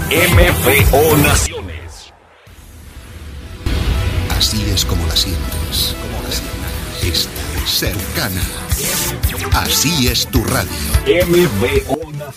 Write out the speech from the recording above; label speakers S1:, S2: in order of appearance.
S1: MVO Naciones.
S2: Así es como la sientes. Esta es cercana. Así es tu radio.
S1: MVO Naciones.